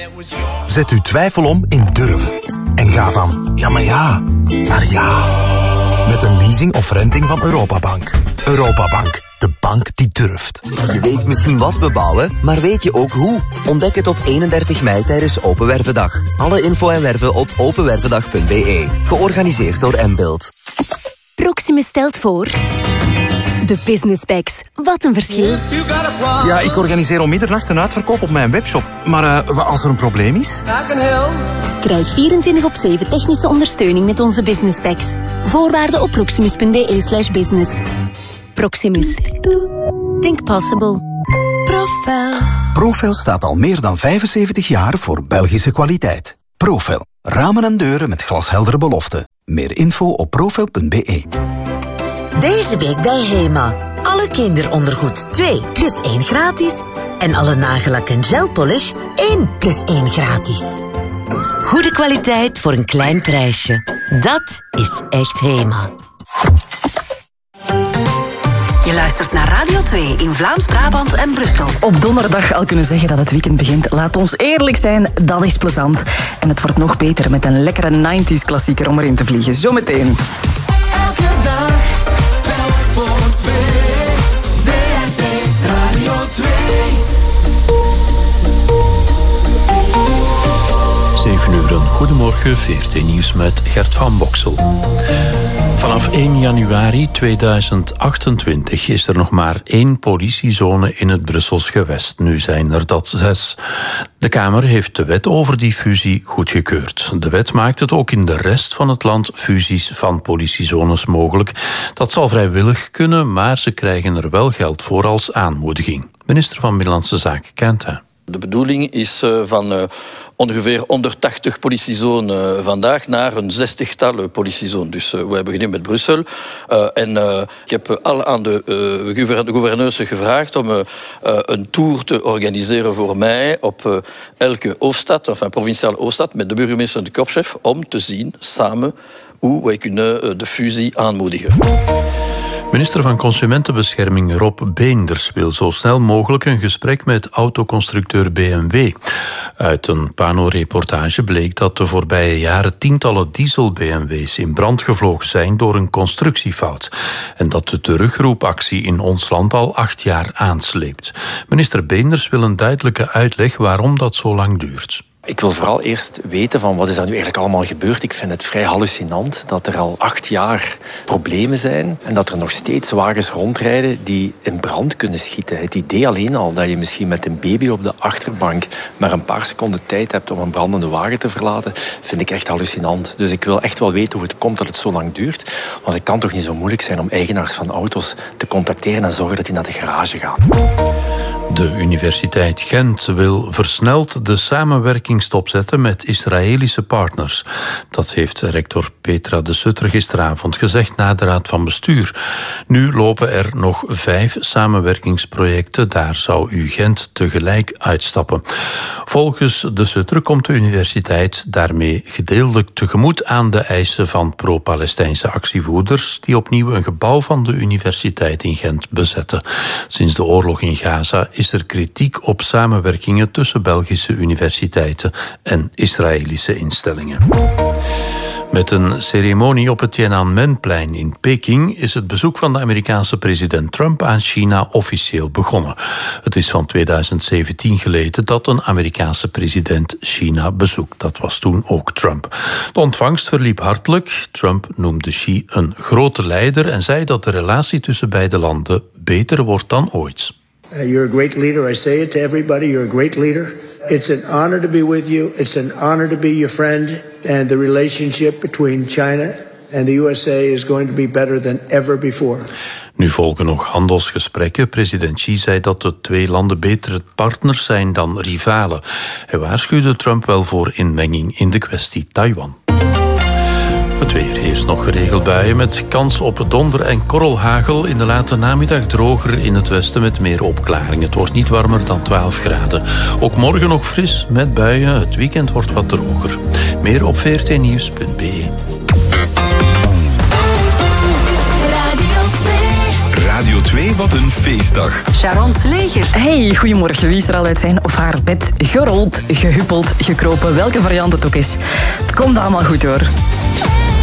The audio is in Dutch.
Zet uw twijfel om in durf. En ga van ja, maar ja, naar ja. Met een leasing of renting van Europabank. Europabank, de bank die durft. Je weet misschien wat we bouwen, maar weet je ook hoe? Ontdek het op 31 mei tijdens Open Wervendag. Alle info en werven op openwervendag.be. Georganiseerd door Mbuild. Proximus stelt voor... De Business Packs. Wat een verschil. Ja, ik organiseer om middernacht een uitverkoop op mijn webshop. Maar als er een probleem is... Krijg 24/7 technische ondersteuning met onze Business Packs. Voorwaarden op proximus.be/business. Proximus. Think possible. Profel staat al meer dan 75 jaar voor Belgische kwaliteit. Profel. Ramen en deuren met glasheldere beloften. Meer info op profel.be. Deze week bij Hema. Alle kinderondergoed 2 + 1 gratis. En alle nagellak en gelpolish 1 + 1 gratis. Goede kwaliteit voor een klein prijsje. Dat is echt Hema. Je luistert naar Radio 2 in Vlaams-Brabant en Brussel. Op donderdag al kunnen zeggen dat het weekend begint. Laat ons eerlijk zijn, dat is plezant. En het wordt nog beter met een lekkere 90s klassieker om erin te vliegen. Zometeen. Elke dag telt voor 2. WRT Radio 2. 7 uur, goedemorgen, VRT Nieuws met Gert van Boksel. Vanaf 1 januari 2028 is er nog maar 1 politiezone in het Brussels gewest. Nu zijn er dat 6. De Kamer heeft de wet over die fusie goedgekeurd. De wet maakt het ook in de rest van het land fusies van politiezones mogelijk. Dat zal vrijwillig kunnen, maar ze krijgen er wel geld voor als aanmoediging. Minister van Binnenlandse Zaken kent hij. De bedoeling is van ongeveer 180 politiezonen vandaag naar een 60-tal politiezonen. Dus we beginnen met Brussel. Ik heb al aan de gouverneurs gevraagd om een tour te organiseren voor mij op elke hoofdstad, of een provinciale hoofdstad, met de burgemeester en de korpschef, om te zien samen hoe wij kunnen de fusie aanmoedigen. Minister van Consumentenbescherming Rob Beenders wil zo snel mogelijk een gesprek met autoconstructeur BMW. Uit een Pano-reportage bleek dat de voorbije jaren tientallen diesel-BMW's in brand gevlogen zijn door een constructiefout. En dat de terugroepactie in ons land al 8 jaar aansleept. Minister Beenders wil een duidelijke uitleg waarom dat zo lang duurt. Ik wil vooral eerst weten van wat is er nu eigenlijk allemaal gebeurd. Ik vind het vrij hallucinant dat er al 8 jaar problemen zijn en dat er nog steeds wagens rondrijden die in brand kunnen schieten. Het idee alleen al dat je misschien met een baby op de achterbank maar een paar seconden tijd hebt om een brandende wagen te verlaten, vind ik echt hallucinant. Dus ik wil echt wel weten hoe het komt dat het zo lang duurt. Want het kan toch niet zo moeilijk zijn om eigenaars van auto's te contacteren en zorgen dat die naar de garage gaan. De Universiteit Gent wil versneld de samenwerking stopzetten met Israëlische partners. Dat heeft rector Petra de Sutter gisteravond gezegd na de Raad van Bestuur. Nu lopen er nog 5 samenwerkingsprojecten. Daar zou UGent tegelijk uitstappen. Volgens de Sutter komt de universiteit daarmee gedeeltelijk tegemoet aan de eisen van pro-Palestijnse actievoerders die opnieuw een gebouw van de universiteit in Gent bezetten. Sinds de oorlog in Gaza is er kritiek op samenwerkingen tussen Belgische universiteiten en Israëlische instellingen. Met een ceremonie op het Tiananmenplein in Peking is het bezoek van de Amerikaanse president Trump aan China officieel begonnen. Het is van 2017 geleden dat een Amerikaanse president China bezoekt. Dat was toen ook Trump. De ontvangst verliep hartelijk. Trump noemde Xi een grote leider en zei dat de relatie tussen beide landen beter wordt dan ooit. You're a great leader. I say it to everybody. You're a great leader. It's an honor to be with you. It's an honor to be your friend. And the relationship between China and the USA is going to be better than ever before. Nu volgen nog handelsgesprekken. President Xi zei dat de 2 landen betere partners zijn dan rivalen. Hij waarschuwde Trump wel voor inmenging in de kwestie Taiwan. Het weer heerst nog geregeld buien met kans op donder en korrelhagel. In de late namiddag droger in het westen met meer opklaring. Het wordt niet warmer dan 12 graden. Ook morgen nog fris met buien. Het weekend wordt wat droger. Meer op vrtnieuws.be. Radio 2. Radio 2, wat een feestdag. Sharon Slegers. Hey, goedemorgen. Wie is er al uit zijn of haar bed gerold, gehuppeld, gekropen, welke variant het ook is? Het komt allemaal goed hoor.